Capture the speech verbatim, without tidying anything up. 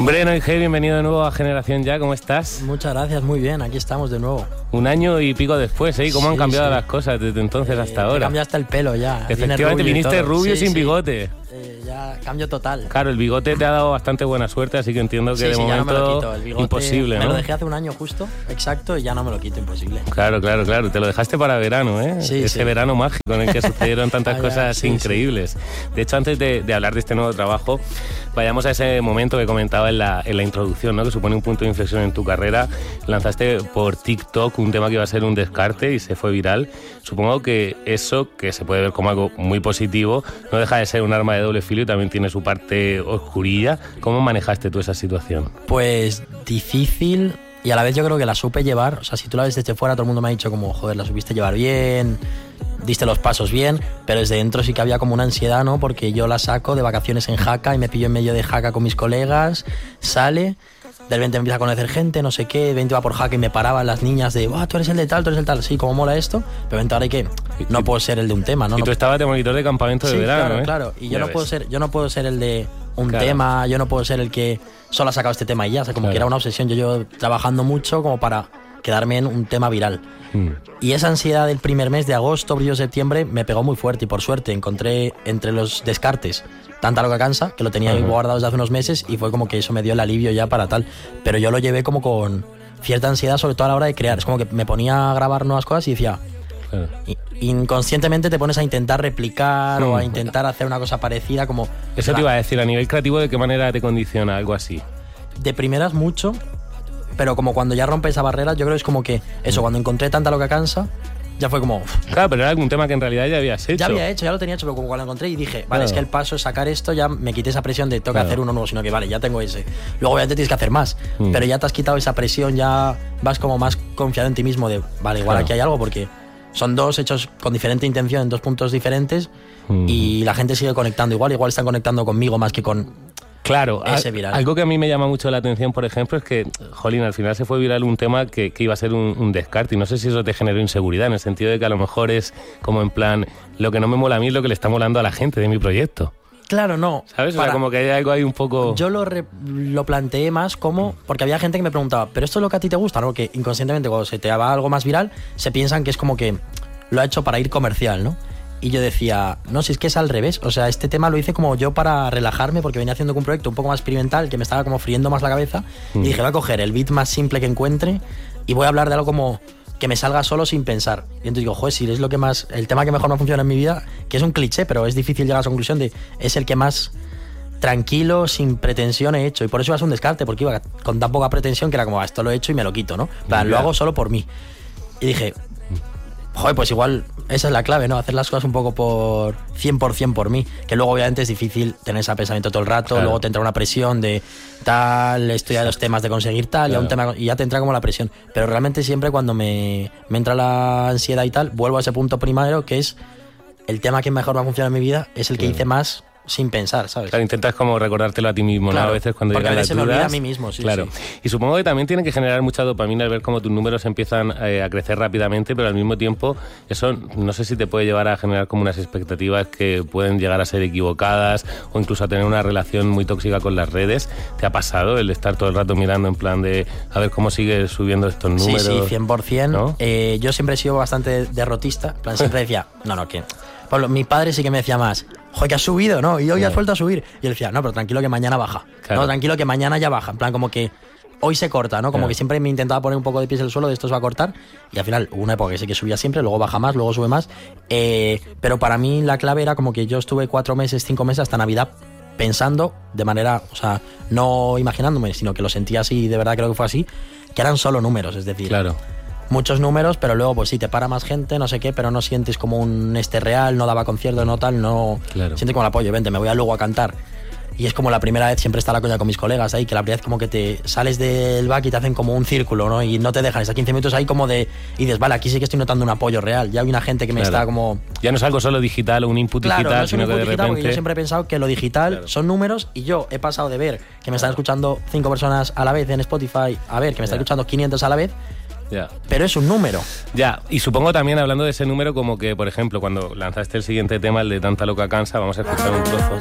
Breno y G, bienvenido de nuevo a Generación Ya, ¿cómo estás? Muchas gracias, muy bien, aquí estamos de nuevo. Un año y pico después, ¿eh? ¿Cómo sí, han cambiado sí. las cosas desde entonces eh, hasta ahora? Cambia hasta el pelo ya. Efectivamente, viniste rubio sí, sin sí. bigote. Eh, ya, cambio total. Claro, el bigote te ha dado bastante buena suerte, así que entiendo que sí, de sí, momento ya no me lo quito. El bigote imposible, ¿no? Me lo dejé hace un año justo, exacto, y ya no me lo quito, imposible. Claro, claro, claro. Te lo dejaste para verano, ¿eh? Sí, Ese sí. verano mágico en el que sucedieron tantas ah, ya, cosas sí, increíbles. Sí. De hecho, antes de, de hablar de este nuevo trabajo, vayamos a ese momento que comentaba en la, en la introducción, ¿no? Que supone un punto de inflexión en tu carrera. Lanzaste por TikTok un tema que iba a ser un descarte y se fue viral. Supongo que eso, que se puede ver como algo muy positivo, no deja de ser un arma de doble filo y también tiene su parte oscurilla. ¿Cómo manejaste tú esa situación? Pues difícil y a la vez yo creo que la supe llevar. O sea, si tú la ves desde fuera, todo el mundo me ha dicho como, joder, la supiste llevar bien, diste los pasos bien, pero desde dentro sí que había como una ansiedad, ¿no? Porque yo la saco de vacaciones en Jaca y me pillo en medio de Jaca con mis colegas, sale, de repente me empieza a conocer gente, no sé qué, de repente va por Jaca y me paraban las niñas de, oh, tú eres el de tal, tú eres el tal, sí, como mola esto, pero de repente ahora hay que, no puedo ser el de un tema, ¿no? Y tú no, estabas de monitor de campamento de sí, verano, claro, ¿eh? claro, y yo ya no ves. puedo ser, yo no puedo ser el de un claro. tema, yo no puedo ser el que solo ha sacado este tema y ya, o sea, como claro. que era una obsesión, yo llevo trabajando mucho como para quedarme en un tema viral. Hmm. Y esa ansiedad del primer mes de agosto, brillo, septiembre, me pegó muy fuerte y por suerte encontré entre los descartes Tanta Loca Cansa, que lo tenía ahí guardado desde hace unos meses y fue como que eso me dio el alivio ya para tal. Pero yo lo llevé como con cierta ansiedad, sobre todo a la hora de crear. Es como que me ponía a grabar nuevas cosas y decía... Claro. Inconscientemente te pones a intentar replicar hmm. o a intentar hacer una cosa parecida como... Eso la, te iba a decir, a nivel creativo, ¿de qué manera te condiciona algo así? De primeras mucho, pero como cuando ya rompes esa barrera, yo creo que es como que eso, cuando encontré Tanta Loca Cansa, ya fue como... Claro, pero era algún tema que en realidad ya habías hecho. Ya había hecho, ya lo tenía hecho, pero como cuando lo encontré y dije, vale, claro. es que el paso es sacar esto, ya me quité esa presión de tengo que claro. hacer uno nuevo, sino que vale, ya tengo ese. Luego obviamente tienes que hacer más, mm. pero ya te has quitado esa presión, ya vas como más confiado en ti mismo de, vale, igual claro. aquí hay algo, porque son dos hechos con diferente intención, en dos puntos diferentes, mm. y la gente sigue conectando igual, igual están conectando conmigo más que con... Claro, ese viral. Algo que a mí me llama mucho la atención, por ejemplo, es que, jolín, al final se fue viral un tema que, que iba a ser un, un descarte y no sé si eso te generó inseguridad, en el sentido de que a lo mejor es como en plan, lo que no me mola a mí es lo que le está molando a la gente de mi proyecto. Claro, no. ¿Sabes? Para, o sea, como que hay algo ahí un poco... Yo lo, re, lo planteé más como... Porque había gente que me preguntaba, ¿pero esto es lo que a ti te gusta? ¿No? Que inconscientemente cuando se te va algo más viral, se piensan que es como que lo ha hecho para ir comercial, ¿no? Y yo decía, no, si es que es al revés. O sea, este tema lo hice como yo para relajarme porque venía haciendo un proyecto un poco más experimental que me estaba como friendo más la cabeza. Mm. Y dije, voy a coger el beat más simple que encuentre y voy a hablar de algo como que me salga solo sin pensar. Y entonces digo, joder, si es lo que más... El tema que mejor me funciona en mi vida, que es un cliché, pero es difícil llegar a esa conclusión de... Es el que más tranquilo, sin pretensión he hecho. Y por eso iba a ser un descarte, porque iba con tan poca pretensión que era como, ah, esto lo he hecho y me lo quito, ¿no? Plan, lo hago solo por mí. Y dije... Joder, pues igual esa es la clave, ¿no? Hacer las cosas un poco por cien por ciento por mí, que luego obviamente es difícil tener ese pensamiento todo el rato, claro. Luego te entra una presión de tal, estoy a los temas de conseguir tal, claro. y, a un tema, y ya te entra como la presión. Pero realmente siempre cuando me, me entra la ansiedad y tal, vuelvo a ese punto primero, que es el tema que mejor va a funcionar en mi vida, es el que claro. hice más sin pensar, ¿sabes? Claro, intentas como recordártelo a ti mismo, claro, ¿no? A veces cuando llegan las dudas. Porque a veces me olvida a mí mismo, sí, claro. sí. Y supongo que también tiene que generar mucha dopamina al ver cómo tus números empiezan eh, a crecer rápidamente, pero al mismo tiempo eso no sé si te puede llevar a generar como unas expectativas que pueden llegar a ser equivocadas o incluso a tener una relación muy tóxica con las redes. ¿Te ha pasado el estar todo el rato mirando en plan de a ver cómo sigues subiendo estos números? Sí, sí, cien por ciento. ¿No? Eh, yo siempre he sido bastante derrotista, en plan siempre decía, no, no, que... Pablo, mi padre sí que me decía más, joder, que has subido, ¿no? Y hoy claro. has vuelto a subir. Y él decía, no, pero tranquilo que mañana baja. Claro. No, tranquilo que mañana ya baja. En plan, como que hoy se corta, ¿no? Como claro. que siempre me intentaba poner un poco de pies en el suelo de esto se va a cortar. Y al final hubo una época que sí que subía siempre, luego baja más, luego sube más. Eh, pero para mí la clave era como que yo estuve cuatro meses, cinco meses hasta Navidad pensando de manera, o sea, no imaginándome, sino que lo sentía así, de verdad creo que fue así, que eran solo números, es decir... Claro. Muchos números, pero luego pues sí, te para más gente, no sé qué, pero no sientes como un este real, no daba concierto, no tal, no... Claro. Sientes como el apoyo, vente, me voy a luego a cantar. Y es como la primera vez, siempre está la coña con mis colegas ahí, que la primera vez como que te sales del back y te hacen como un círculo, ¿no? Y no te dejan, está quince minutos ahí como de... Y dices, vale, aquí sí que estoy notando un apoyo real. Ya hay una gente que me claro. está como... Ya no es algo solo digital o un input claro, digital, no es sino un input que de digital, repente... Porque yo siempre he pensado que lo digital claro. son números y yo he pasado de ver que me están escuchando cinco personas a la vez en Spotify a ver que me están yeah. escuchando quinientos a la vez. Ya. Pero es un número. Ya, y supongo también, hablando de ese número, como que, por ejemplo, cuando lanzaste el siguiente tema, el de Tanta Loca Cansa, vamos a escuchar un trozo.